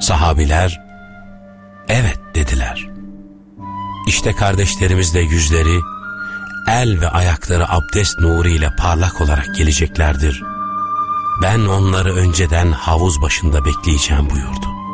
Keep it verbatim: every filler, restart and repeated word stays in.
Sahabiler evet dediler. İşte kardeşlerimiz de yüzleri, el ve ayakları abdest nuru ile parlak olarak geleceklerdir. Ben onları önceden havuz başında bekleyeceğim buyurdu.